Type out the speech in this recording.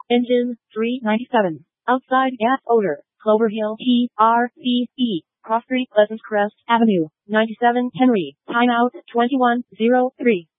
Engine 397. Outside gas odor. Clover Hill TRCE. Cross Street Pleasant Crest Avenue. 97 Henry. Timeout 21:03.